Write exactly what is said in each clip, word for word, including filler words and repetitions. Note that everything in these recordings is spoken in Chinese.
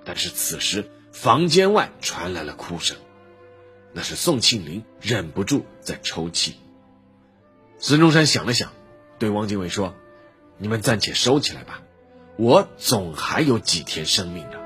但是此时房间外传来了哭声，那是宋庆龄忍不住在抽泣。孙中山想了想，对汪精卫说：你们暂且收起来吧，我总还有几天生命的。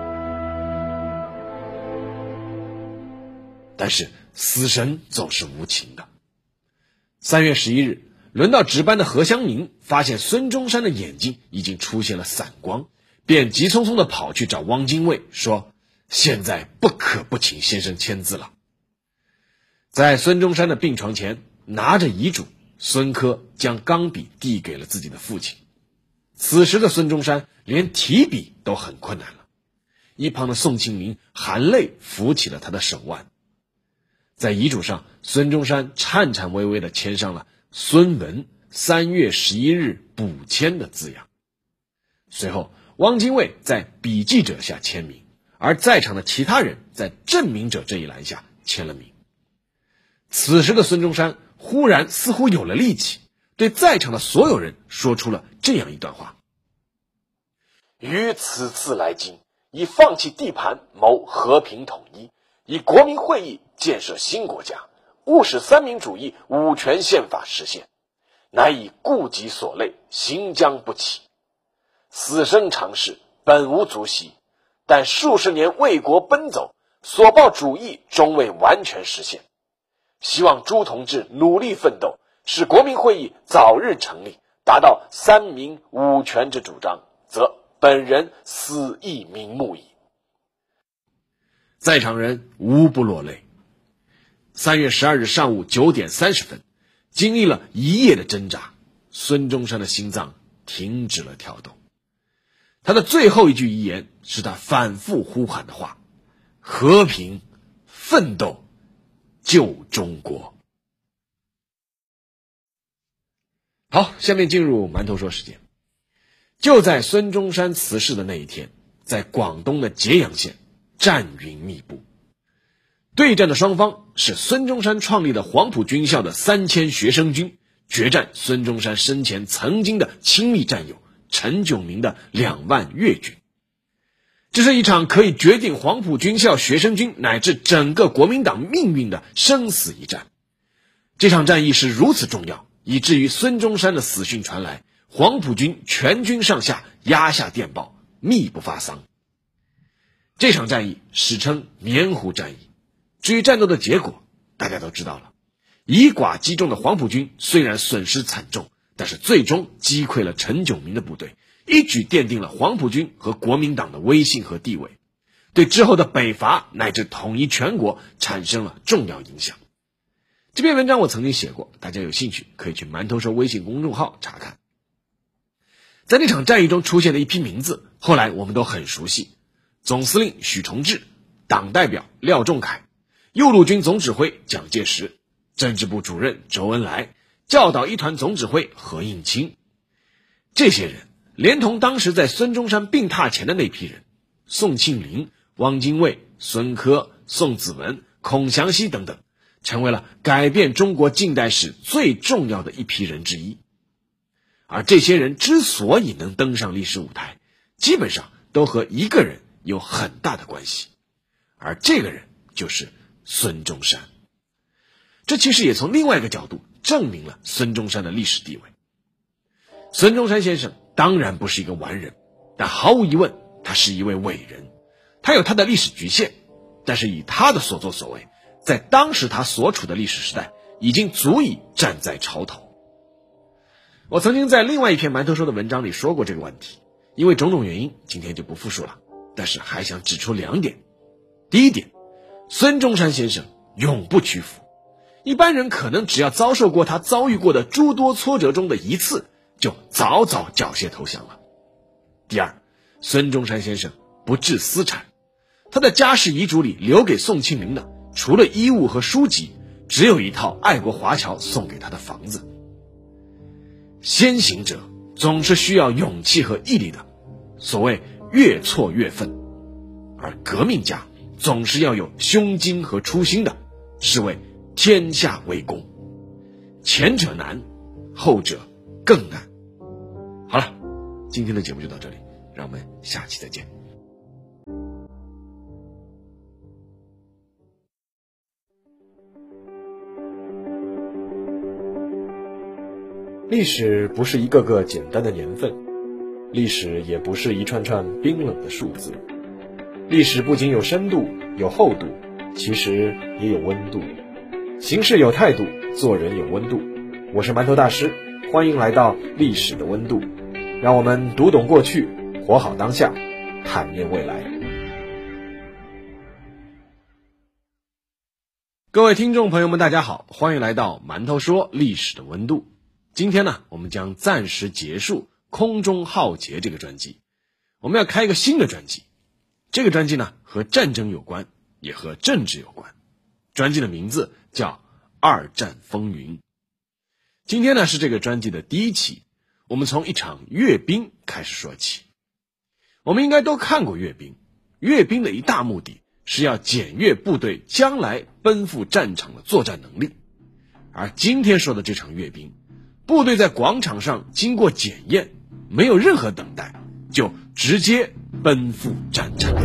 但是死神总是无情的。三月十一日，轮到值班的何香凝发现孙中山的眼睛已经出现了散光，便急匆匆地跑去找汪精卫，说：现在不可不请先生签字了。在孙中山的病床前，拿着遗嘱，孙科将钢笔递给了自己的父亲。此时的孙中山连提笔都很困难了，一旁的宋庆龄含泪扶起了他的手腕。在遗嘱上，孙中山颤颤巍巍地签上了孙文三月十一日补签的字样。随后汪精卫在笔记者下签名，而在场的其他人在证明者这一栏下签了名。此时的孙中山忽然似乎有了力气，对在场的所有人说出了这样一段话：于此次来京，以放弃地盘谋和平统一，以国民会议建设新国家，务使三民主义五权宪法实现，乃以顾己所累，行将不起。死生常事，本无足惜，但数十年为国奔走，所抱主义终未完全实现。希望朱同志努力奋斗，使国民会议早日成立，达到三民五权之主张，则本人死亦瞑目矣。在场人无不落泪。三月十二日上午九点三十分，经历了一夜的挣扎，孙中山的心脏停止了跳动。他的最后一句遗言是他反复呼喊的话：和平、奋斗、救中国。好，下面进入馒头说时间。就在孙中山辞世的那一天，在广东的揭阳县，战云密布。对战的双方是孙中山创立的黄埔军校的三千学生军，决战孙中山生前曾经的亲密战友陈炯明的两万粤军。这是一场可以决定黄埔军校学生军乃至整个国民党命运的生死一战。这场战役是如此重要，以至于孙中山的死讯传来，黄埔军全军上下压下电报，密不发丧。这场战役史称棉湖战役。至于战斗的结果，大家都知道了。以寡击众的黄埔军虽然损失惨重，但是最终击溃了陈炯明的部队，一举奠定了黄埔军和国民党的威信和地位，对之后的北伐乃至统一全国产生了重要影响。这篇文章我曾经写过，大家有兴趣可以去馒头说微信公众号查看。在那场战役中出现的一批名字，后来我们都很熟悉：总司令许崇智、党代表廖仲恺、右路军总指挥蒋介石、政治部主任周恩来、教导一团总指挥何应钦。这些人连同当时在孙中山病榻前的那批人，宋庆龄、汪精卫、孙科、宋子文、孔祥熙等等，成为了改变中国近代史最重要的一批人之一。而这些人之所以能登上历史舞台，基本上都和一个人有很大的关系，而这个人就是孙中山。这其实也从另外一个角度证明了孙中山的历史地位。孙中山先生当然不是一个完人，但毫无疑问他是一位伟人。他有他的历史局限，但是以他的所作所为，在当时他所处的历史时代已经足以站在潮头。我曾经在另外一篇馒头说的文章里说过这个问题，因为种种原因今天就不复述了，但是还想指出两点。第一点，孙中山先生永不屈服，一般人可能只要遭受过他遭遇过的诸多挫折中的一次，就早早缴械投降了。第二，孙中山先生不置私产，他的家世遗嘱里留给宋庆龄的，除了衣物和书籍，只有一套爱国华侨送给他的房子。先行者总是需要勇气和毅力的，所谓越挫越奋，而革命家总是要有胸襟和初心的，是为天下为公。前者难，后者更难。好了，今天的节目就到这里，让我们下期再见。 历史不是一个个简单的年份，历史也不是一串串冰冷的数字。历史不仅有深度有厚度，其实也有温度。行事有态度，做人有温度。我是馒头大师，欢迎来到历史的温度，让我们读懂过去，活好当下，坦面未来。各位听众朋友们，大家好，欢迎来到馒头说历史的温度。今天呢，我们将暂时结束空中浩劫这个专辑，我们要开一个新的专辑。这个专辑呢，和战争有关，也和政治有关。专辑的名字叫二战风云。今天呢，是这个专辑的第一期，我们从一场阅兵开始说起。我们应该都看过阅兵，阅兵的一大目的是要检阅部队将来奔赴战场的作战能力。而今天说的这场阅兵，部队在广场上经过检验，没有任何等待，就直接奔赴战场。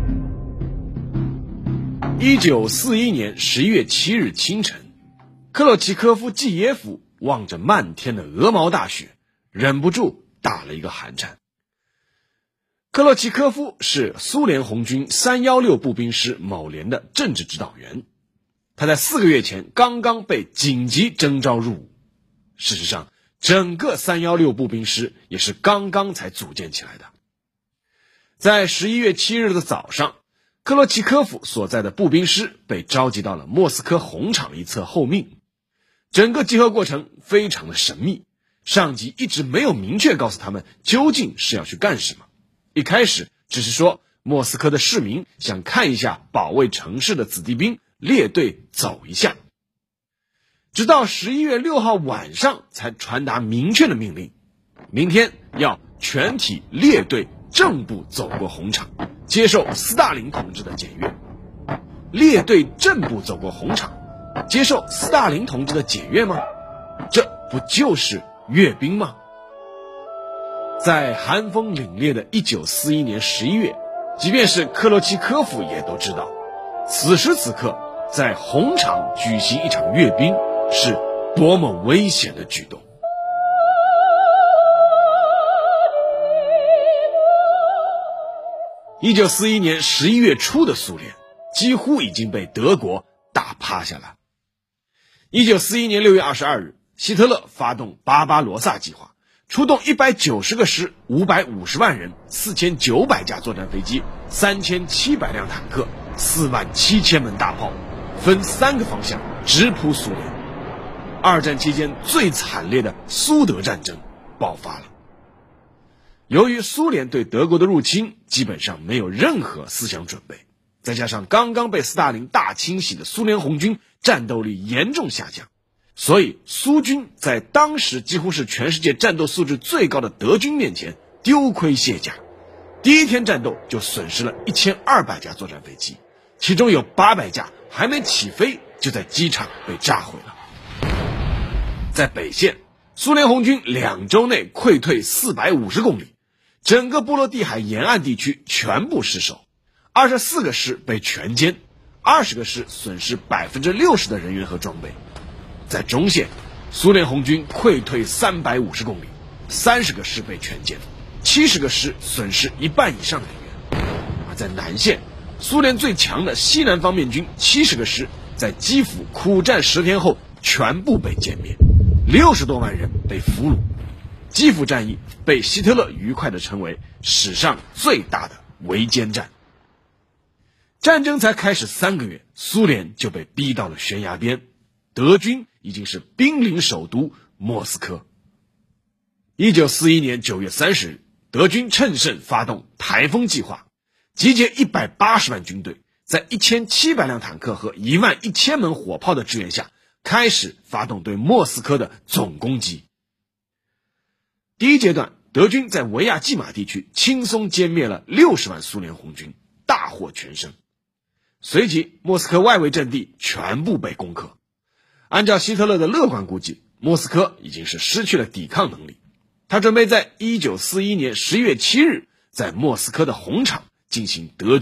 一九四一年十一月七日清晨，克洛奇科夫季耶夫望着漫天的鹅毛大雪，忍不住打了一个寒颤。克洛奇科夫是苏联红军三一六步兵师某连的政治指导员，他在四个月前刚刚被紧急征召入伍。事实上，整个三一六步兵师也是刚刚才组建起来的。在十一月七日的早上，克洛奇科夫所在的步兵师被召集到了莫斯科红场一侧候命。整个集合过程非常的神秘，上级一直没有明确告诉他们究竟是要去干什么。一开始只是说莫斯科的市民想看一下保卫城市的子弟兵列队走一下。直到十一月六号晚上才传达明确的命令，明天要全体列队正步走过红场，接受斯大林同志的检阅。列队正步走过红场，接受斯大林同志的检阅吗？这不就是阅兵吗？在寒风凛冽的一九四一年十一月，即便是克洛奇科夫也都知道，此时此刻在红场举行一场阅兵是多么危险的举动。一九四一年十一月初的苏联几乎已经被德国打趴下了。一九四一年六月二十二日，希特勒发动巴巴罗萨计划，出动一百九十个师、五百五十万人、四千九百架作战飞机、三千七百辆坦克、四万七千门大炮，分三个方向直扑苏联。二战期间最惨烈的苏德战争爆发了。由于苏联对德国的入侵基本上没有任何思想准备，再加上刚刚被斯大林大清洗的苏联红军战斗力严重下降，所以苏军在当时几乎是全世界战斗素质最高的德军面前丢盔卸甲。第一天战斗就损失了一千二百架作战飞机，其中有八百架还没起飞就在机场被炸毁了。在北线，苏联红军两周内溃退四百五十公里，整个波罗的海沿岸地区全部失守，二十四个师被全歼，二十个师损失百分之六十的人员和装备。在中线，苏联红军溃退三百五十公里，三十个师被全歼，七十个师损失一半以上人员。而在南线，苏联最强的西南方面军七十个师在基辅苦战十天后全部被歼灭，六十多万人被俘虏。基辅战役被希特勒愉快地称为史上最大的围歼战。战争才开始三个月，苏联就被逼到了悬崖边，德军已经是兵临首都莫斯科。一九四一年九月三十日，德军乘胜发动台风计划，集结一百八十万军队，在一千七百辆坦克和一万一千门火炮的支援下，开始发动对莫斯科的总攻击。第一阶段，德军在维亚季马地区轻松歼灭了六十万苏联红军，大获全胜。随即，莫斯科外围阵地全部被攻克。按照希特勒的乐观估计，莫斯科已经是失去了抵抗能力。他准备在一九四一年十一月七日在莫斯科的红场进行德